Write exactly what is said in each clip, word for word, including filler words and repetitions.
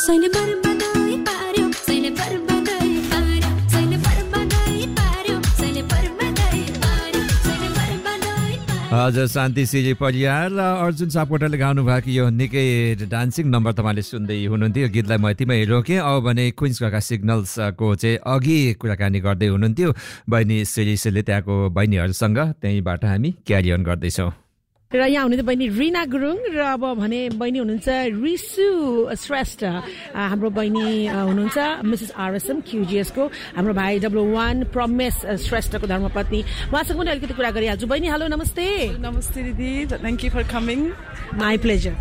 सैले बरबदाई पार्यो सैले बरबदाई पार्यो सैले बरबदाई पार्यो सैले बरबदाई पार्यो सैले बरबदाई पार्यो। हजुर शान्ति सिजी परियार र अर्जुन सापकोटाले गाउनु भएको यो निकै डान्सिङ नम्बर तपाईँले सुन्दै हुनुहुन्थ्यो। गीतलाई म यतिमै रोकेँ। अब भने क्विन्स काका सिग्नल्सको चाहिँ अघि कुराकानी गर्दै हुनुहुन्थ्यो बहिनी सिरिसले, त्यहाँको बहिनीहरूसँग। त्यहीँबाट हामी क्यारी अन गर्दैछौँ। र यहाँ हुनुहुन्छ बहिनी रिना गुरुङ र अब भने बहिनी हुनुहुन्छ रिसु श्रेष्ठ, हाम्रो बहिनी हुनुहुन्छ मिसेस आरएसएम क्युजिएसको, हाम्रो भाइ डब्लु वान प्रमेश श्रेष्ठको धर्मपत्नी। उहाँसँग पनि अलिकति कुरा गरिहाल्छु। बहिनी हेलो, नमस्ते। नमस्ते दिदी, thank you for coming. My pleasure.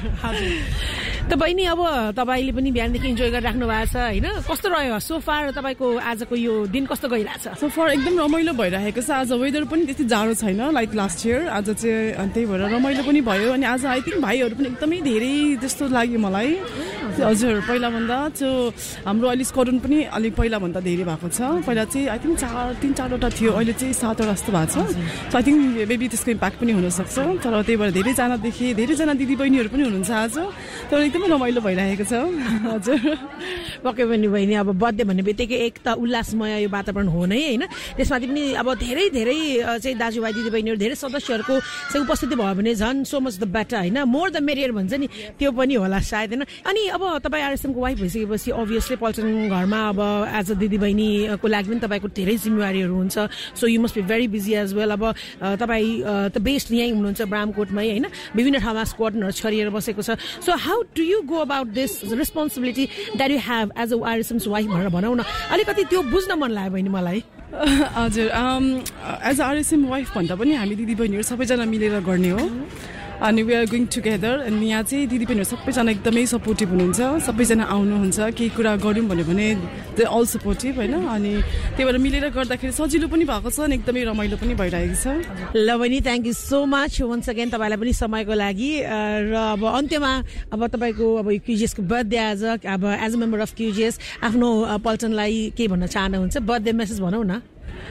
त बहिनी अब तपाईँले पनि बिहानदेखि इन्जोय गरिराख्नु भएको छ होइन, कस्तो रह्यो सो फार? तपाईँको आजको यो दिन कस्तो गइरहेछ? सो फार एकदम रमाइलो भइरहेको छ। आज वेदर पनि त्यति जाडो छैन लाइक लास्ट इयर। आज चाहिँ त्यही भएर रमाइलो पनि भयो। अनि आज आई थिङ्क भाइहरू पनि एकदमै धेरै जस्तो लाग्यो मलाई। हजुर, पहिलाभन्दा त्यो हाम्रो अहिले स्क्वाडन पनि अलिक पहिलाभन्दा धेरै भएको छ। पहिला चाहिँ आई थिङ्क चार तिन चारवटा थियो, अहिले चाहिँ सातवटा जस्तो भएको छ। सो आई थिङ्क मेबी त्यसको इम्प्याक्ट पनि हुनसक्छ। तर त्यही भएर धेरैजनादेखि धेरैजना दिदीबहिनीहरू पनि हुनुहुन्छ आज, तर एकदमै रमाइलो भइरहेको छ। हजुर, पक्कै पनि बहिनी, अब बर्थडे भन्ने बित्तिकै एक त उल्लासमय यो वातावरण हो नै होइन, त्यसमाथि पनि अब धेरै धेरै चाहिँ दाजुभाइ दिदीबहिनीहरू धेरै सदस्यहरूको चाहिँ उपस्थिति भयो भने झन् सो मच द बेटर होइन, मोर द मेरियर भन्छ नि, त्यो पनि होला सायद होइन। अनि अब तपाईँ आरएसएमको वाइफ भइसकेपछि अभियसली पल्टन घरमा अब एज अ दिदीबहिनीको लागि पनि तपाईँको धेरै जिम्मेवारीहरू हुन्छ। So you must be very busy as well. अब तपाईँ त बेस्ट यहीँ हुनुहुन्छ ब्रामकोटमै होइन, विभिन्न ठाउँमा स्क्वाडनहरू छरिएर बसेको छ। So how do you go about this responsibility that you have as a आरएसएम्स wife भनेर भनौँ न, अलिकति त्यो बुझ्न मन लाग्यो बहिनी मलाई। हजुर, एज अ आरएसएम वाइफ भन्दा पनि हामी दिदीबहिनीहरू सबैजना मिलेर गर्ने हो। अनि वी आर गोइङ टुगेदर। अनि यहाँ चाहिँ दिदीबहिनीहरू सबैजना एकदमै सपोर्टिभ हुनुहुन्छ, सबैजना आउनुहुन्छ। केही कुरा गऱ्यौँ भन्यो भने दे अल सपोर्टिभ होइन। अनि त्यही भएर मिलेर गर्दाखेरि सजिलो पनि भएको छ अनि एकदमै रमाइलो पनि भइरहेको छ। ल बहिनी, thank you so much once again तपाईँलाई पनि समयको लागि। र अब अन्त्यमा अब तपाईँको अब क्युजिएसको बर्थडे आज, अब एज अ मेम्बर अफ क्युजिएस आफ्नो पल्टनलाई के भन्न चाहनुहुन्छ? बर्थडे मेसेज भनौँ न।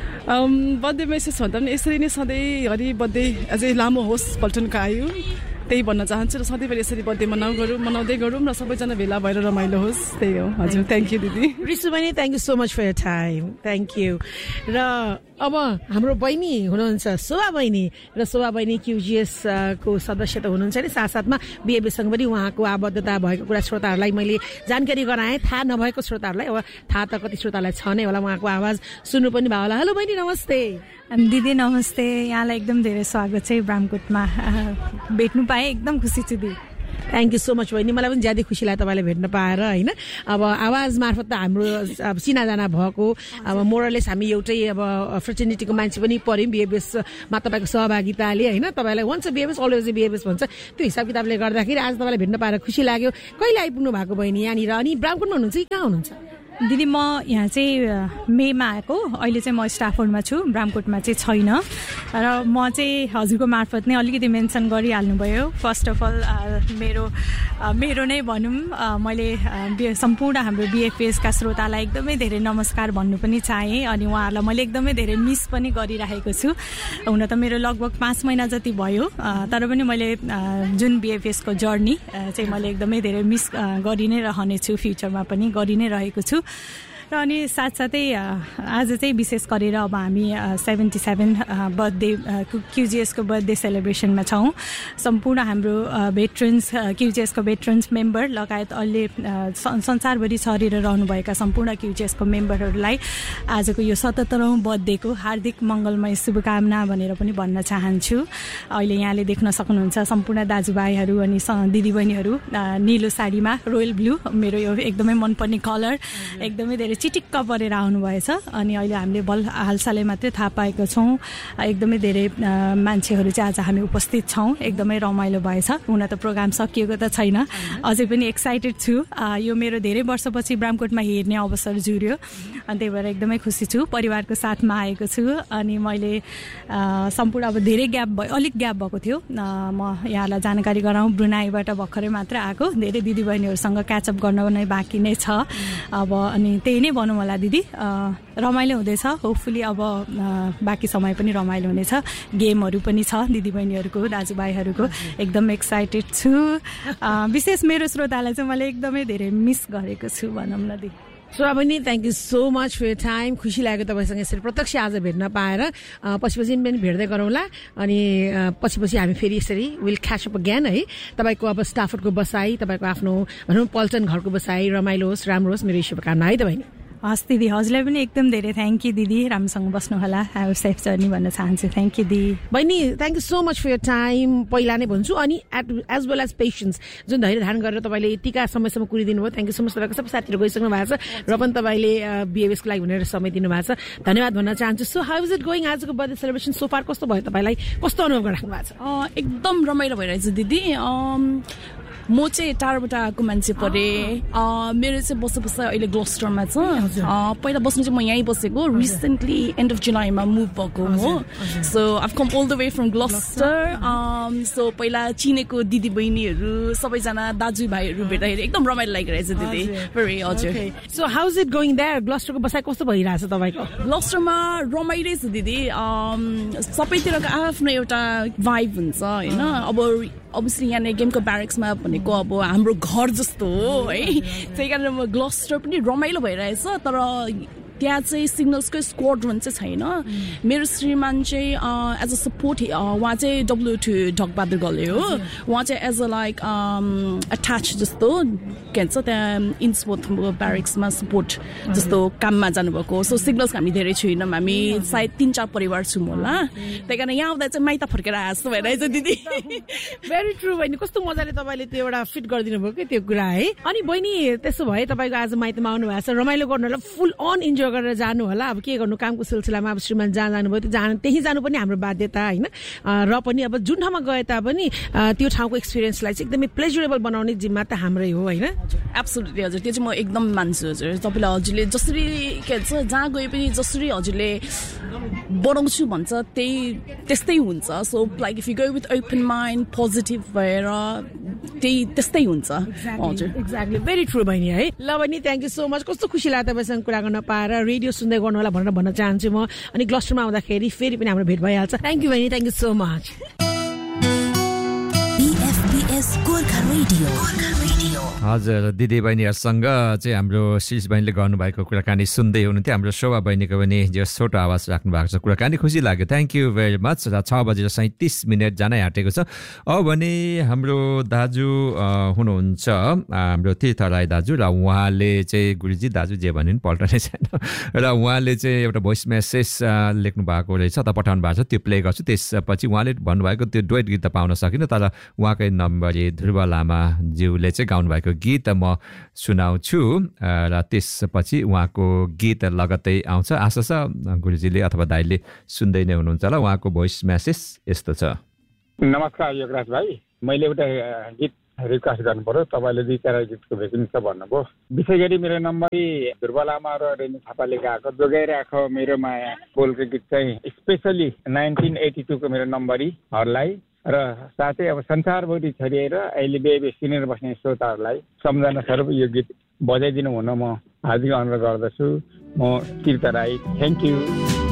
बर्थडे मेसेज भन्दा पनि यसरी नै सधैँभरि बर्थडे अझै लामो होस् पल्टनको आयु, त्यही भन्न चाहन्छु। र सधैँभरि यसरी बर्थडे मनाउ गरौँ मनाउँदै गरौँ र सबैजना भेला भएर रमाइलो होस्, त्यही हो। हजुर, थ्याङ्क यू दिदी। रिसु बहिनी, thank you so much for your time, thank you. र अब हाम्रो बहिनी हुनुहुन्छ शोभा बहिनी, र शोभा बहिनी क्युजिएस को सदस्य त हुनुहुन्छ नि, साथसाथमा बिएबीसँग पनि उहाँको आबद्धता भएको कुरा श्रोताहरूलाई मैले जानकारी गराएँ। थाहा नभएको श्रोताहरूलाई अब थाहा त कति श्रोतालाई छ नै होला, उहाँको आवाज सुन्नु पनि भयो होला। हेलो बहिनी, नमस्ते। दिदी नमस्ते, यहाँलाई एकदम धेरै स्वागत छ ब्रामकोटमा, भेट्नु पाएँ एकदम खुसी छु दिदी। थ्याङ्क यू सो मच बहिनी, मलाई पनि ज्यादै खुसी लाग्यो तपाईँले भेट्न पाएर होइन। अब आवाज मार्फत त हाम्रो अब चिनाजाना भएको, अब मोरलेस हामी एउटै अब फ्रेटर्निटीको मान्छे पनि पऱ्यौँ बिएबीएसमा तपाईँको सहभागिताले होइन। तपाईँलाई वन्स अ बिएबीएस अलवेज अ बिएबीएस भन्छ, त्यो हिसाब किताबले गर्दाखेरि आज तपाईँलाई भेट्न पाएर खुसी लाग्यो। कहिले आइपुग्नु भएको बहिनी यहाँनिर? अनि ब्रामकोटमा हुनुहुन्छ कि कहाँ हुनुहुन्छ? दिदी म यहाँ चाहिँ मेमा आएको, अहिले चाहिँ म स्टाफरूममा छु, ब्रामकोटमा चाहिँ छैन। र म चाहिँ हजुरको मार्फत नै अलिकति मेन्सन गरिहाल्नुभयो। फर्स्ट अफ अल मेरो मेरो नै भनौँ, मैले सम्पूर्ण हाम्रो बिएफएसका श्रोतालाई एकदमै धेरै नमस्कार भन्नु पनि चाहेँ। अनि उहाँहरूलाई मैले एकदमै धेरै मिस पनि गरिरहेको छु। हुन त मेरो लगभग पाँच महिना जति भयो, तर पनि मैले जुन बिएफएसको जर्नी चाहिँ मैले एकदमै धेरै मिस गरि नै रहनेछु, फ्युचरमा पनि गरि नै रहेको छु। र अनि साथसाथै आज चाहिँ विशेष गरेर अब हामी सेभेन्टी सेभेन बर्थडे क्युजिएसको बर्थडे सेलिब्रेसनमा छौँ। सम्पूर्ण हाम्रो भेटरन्स क्युजिएसको भेटरन्स मेम्बर लगायत अहिले संसारभरि छरेर रहनुभएका सम्पूर्ण क्युजिएसको मेम्बरहरूलाई आजको यो सतहत्तरौँ बर्थडेको हार्दिक मङ्गलमय शुभकामना भनेर पनि भन्न चाहन्छु। अहिले यहाँले देख्न सक्नुहुन्छ सम्पूर्ण दाजुभाइहरू अनि दिदीबहिनीहरू निलो साडीमा, रोयल ब्लू मेरो यो एकदमै मनपर्ने कलर, एकदमै धेरै चिटिक्क परेर आउनुभएछ। अनि अहिले हामीले बल हालसालै मात्रै थाहा पाएको छौँ, एकदमै धेरै मान्छेहरू चाहिँ आज हामी उपस्थित छौँ। एकदमै रमाइलो भएछ। हुन त प्रोग्राम सकिएको त छैन, अझै पनि एक्साइटेड छु। यो मेरो धेरै वर्षपछि ब्रामकोटमा हेर्ने अवसर जुर्यो, अनि त्यही भएर एकदमै खुसी छु। परिवारको साथमा आएको छु। अनि मैले सम्पूर्ण अब धेरै ग्याप भयो, अलिक ग्याप भएको थियो। म यहाँलाई जानकारी गराउँ, ब्रुनाईबाट भर्खरै मात्र आएको, धेरै दिदीबहिनीहरूसँग क्याचअप गर्न नै बाँकी नै छ अब। अनि त्यही नै नै भनौँ होला दिदी रमाइलो हुँदैछ होपफुली अब बाँकी समय पनि रमाइलो हुनेछ गेमहरू पनि छ दिदीबहिनीहरूको दाजुभाइहरूको एकदम एक्साइटेड छु विशेष मेरो श्रोतालाई चाहिँ मैले एकदमै धेरै मिस गरेको छु भनौँ न दिदी श्रोता बहिनी thank you so much for your time खुसी लाग्यो तपाईँसँग यसरी प्रत्यक्ष आज भेट्न पाएर पछि पछि पनि भेट्दै गरौँला अनि पछि पछि हामी फेरि यसरी विल क्याच अप अगेन है तपाईँको अब स्टाफहरूको बसाइ तपाईँको आफ्नो भनौँ पल्टन घरको बसाइ रमाइलो होस् राम्रो होस् मेरो शुभकामना है त बहिनी हस् दिदी हजुरलाई पनि एकदम धेरै थ्याङ्क यू दिदी राम्रोसँग बस्नु होला अब सेफ जर्नी भन्न चाहन्छु थ्याङ्क यू दिदी बहिनी thank you so much for your time पहिला नै भन्छु अनि at as well as patience जुन धैर्य धारण गरेर तपाईँले यतिका समयसम्म कुरिदिनु भयो थ्याङ्क यू सो मच तपाईँको सबै साथीहरू गइसक्नु भएको छ र पनि तपाईँले बिएबएसको लागि भनेर समय दिनुभएको छ धन्यवाद भन्न चाहन्छु so how is it going आजको बर्थडे सेलिब्रेसन सो फार कस्तो भयो तपाईँलाई कस्तो अनुभव गरिराख्नु भएको छ एकदम रमाइलो भइरहेछ दिदी म चाहिँ टाढोबाट आएको मान्छे परेँ मेरो चाहिँ बस्छ बस्छ अहिले ग्लोस्टरमा छ पहिला बस्नु चाहिँ म यहीँ बसेको रिसेन्टली एन्ड अफ जुलाईमा मुभ भएको हो so I've com all the way from Gloster so पहिला चिनेको दिदी बहिनीहरू सबैजना दाजुभाइहरू भेट्दाखेरि एकदम रमाइलो लागिरहेछ दिदी भेरी हजुर so how is it going there ग्लोस्टरको बसाइ कस्तो भइरहेछ तपाईँको ग्लोस्टरमा रमाइलो छ दिदी सबैतिरको आफ्नो एउटा भाइब हुन्छ होइन अब अभियसली यहाँनिर गेमको ब्यारेक्समा भनेको अब हाम्रो घर जस्तो हो है त्यही कारण म ग्लोस्टर पनि रमाइलो भइरहेछ तर त्यहाँ चाहिँ सिग्नल्सको स्क्वाड्रन चाहिँ छैन मेरो श्रीमान चाहिँ एज अ सपोर्ट उहाँ चाहिँ डब्लु टू ढकबहादुर गले हो उहाँ चाहिँ एज अ लाइक एट्याच जस्तो के भन्छ त्यहाँ इन्सपोर्ट ब्यारेक्समा सपोर्ट जस्तो काममा जानुभएको सो सिग्नल्स हामी धेरै छैनौँ हामी सायद तिन चार परिवार छौँ होला त्यही कारण यहाँ आउँदा चाहिँ माइत फर्केर आएको भइरहेछ दिदी भेरी ट्रु बहिनी कस्तो मजाले तपाईँले त्यो एउटा फिट गरिदिनु भयो कि त्यो कुरा है अनि बहिनी त्यसो भए तपाईँको आज माइतमा आउनु भएको छ रमाइलो गर्नु होला फुल अन इन्जोय गरेर जानु होला अब के गर्नु कामको सिलसिलामा अब श्रीमान जहाँ जानुभयो त्यो जानु त्यही जानु पनि हाम्रो बाध्यता होइन र पनि अब जुन ठाउँमा गए तापनि त्यो ठाउँको एक्सपिरियन्सलाई चाहिँ एकदमै प्लेजरेबल बनाउने जिम्मा त हाम्रै हो होइन एब्सोल्युटली हजुर त्यो चाहिँ म एकदम मान्छु हजुर तपाईँलाई हजुरले जसरी के भन्छ जहाँ गए पनि जसरी हजुरले बनाउँछु भन्छ त्यही त्यस्तै हुन्छ so like if you go with open mind positive भएर त्यही त्यस्तै हुन्छ हजुर एक्ज्याक्टली भेरी ट्रु बहिनी है ल बहिनी थ्याङ्क यू सो मच कस्तो खुसी लाग्यो तपाईँसँग कुरा गर्न पाएर रेडियो सुन्दै गर्नु होला भनेर भन्न चाहन्छु म अनि ग्लोस्टरमा आउँदाखेरि फेरि पनि हाम्रो भेट भइहाल्छ थ्याङ्क यू बहिनी थ्याङ्क यू सो मच हजुर दिदी बहिनीहरूसँग चाहिँ हाम्रो शिष बहिनीले गर्नुभएको कुराकानी सुन्दै हुनुहुन्थ्यो हाम्रो शोभा बहिनीको पनि जो छोटो आवाज राख्नु भएको छ कुराकानी खुसी लाग्यो थ्याङ्क यू भेरी मच र छ बजेर सैँतिस मिनट जानै आँटेको छ अब भने हाम्रो दाजु हुनुहुन्छ हाम्रो तीर्थ राई दाजु र उहाँले चाहिँ गुरुजी दाजु जे भन्यो नि पल्टनै छैन र उहाँले चाहिँ एउटा भोइस मेसेज लेख्नु भएको रहेछ त पठाउनु भएको छ त्यो प्ले गर्छु त्यसपछि उहाँले भन्नुभएको त्यो डुएट गीत त पाउन सकिनँ तर उहाँकै नम्बरी ध्रुव लामाज्यूले चाहिँ गाउनुभएको गीत म सुनाउँछु र त्यसपछि उहाँको गीत लगत्तै आउँछ आशा छ गुरुजीले अथवा दाइले सुन्दै नै हुनुहुन्छ होला उहाँको भोइस मेसेज यस्तो छ नमस्कार योगराज भाइ मैले एउटा गीत रिक्वेस्ट गर्नु पर्यो तपाईँले दुई चार गीतको भेटिङ छ भन्नुभयो विशेष गरी मेरो नम्बरी ध्रुव लामा र रेणु थापाले गाएको जोगाइराखो मेरो माया बोलको गीत चाहिँ स्पेसली नाइन्टिन एटी टूको मेरो नम्बरीहरूलाई र साथै अब संसारभरि छरिएर अहिले बेबी सुनेर बस्ने श्रोताहरूलाई सम्झना स्वरूप यो गीत बजाइदिनु हुन म हार्दिक अनुरोध गर्दछु म तीर्थ राई थ्याङ्क यू